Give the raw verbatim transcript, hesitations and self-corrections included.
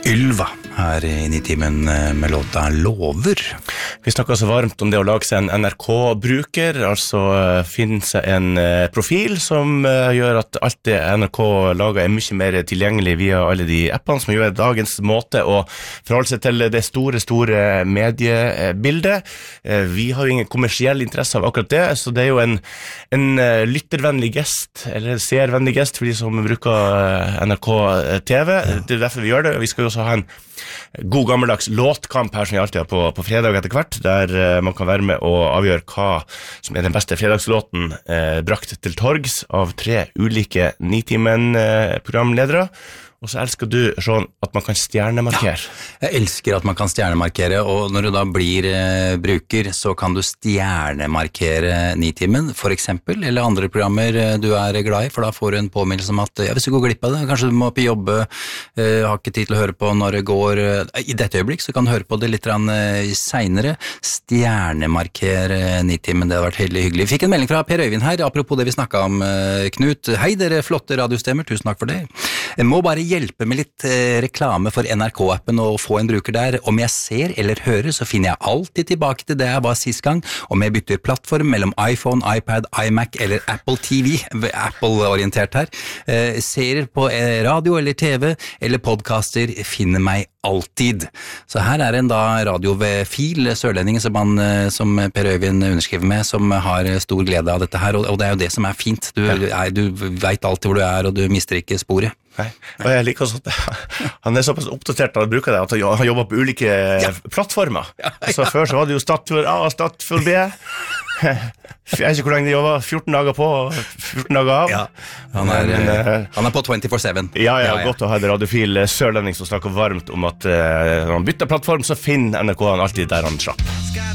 Ylva her i Nitimen med låta Lover. Vi snakker så varmt om det å lage seg en N R K-bruker, altså finne seg en profil som gjør at alt det N R K lager er mye mer tilgjengelig via alle de appene som gjør dagens måte å forholde seg til det store, store mediebildet. Vi har jo ingen kommersiell interesse av akkurat det, så det er jo en, en lyttervennlig gest, eller seervennlig gest for de som bruker N R K T V. Det er derfor vi gjør det. Vi skal jo også ha en god gammeldags låtkamp her som vi alltid har på, på fredag etter hvert, der uh, man kan være med og avgjøre hva som er den beste fredagslåten uh, brakt til torgs av tre ulike Nitimen uh, programledere. Og så elsker du, Sean, at man kan stjernemarkere. Ja, jeg elsker at man kan stjernemarkere, og når du da blir eh, bruker, så kan du stjernemarkere Nitimen, for eksempel, eller andre programmer eh, du er glad i, for da får du en påminnelse om at, ja, hvis du går glipp av det, kanskje du må opp i jobbe, eh, har ikke tid til å høre på når det går, eh, i dette øyeblikk, så kan du høre på det litt eh, senere. Stjernemarkere Nitimen, det har vært helt hyggelig. Vi fikk en melding fra Per Øyvind her, apropos det vi snakket om, eh, Knut. Hei dere flotte radiostemmer, tusen takk for det. Jeg må bare hjelpe med litt eh, reklame for N R K-appen og få en bruker der. Om jeg ser eller hører, så finner jeg alltid tilbake til det jeg var sist gang. Om jeg bytter plattform mellom iPhone, iPad, iMac eller Apple T V, Apple-orientert her, eh, ser på eh, radio eller T V eller podcaster, finner meg alltid. Så her er en da radiofil sørlending som, man, som Per Øyvind underskriver med, som har stor glede av dette her, og, og det er jo det som er fint. Du, er, du vet alltid hvor du er, og du mister ikke sporet. Nei, og jeg liker sånn han er såpass oppdatert når han bruker det, at han jobber på ulike ja. plattformer. Ja, ja. Så før så var det jo Statfjord A og Statfjord B. Jeg vet ikke hvor lenge de jobber, fjorten dager på og fjorten dager av. Ja, han er, Men, uh, han er på twenty-four seven. Ja, ja, ja, godt å ha en radiofil sørlending som snakker varmt om at uh, når han bytter plattform, så finner N R K han alltid der han slapp.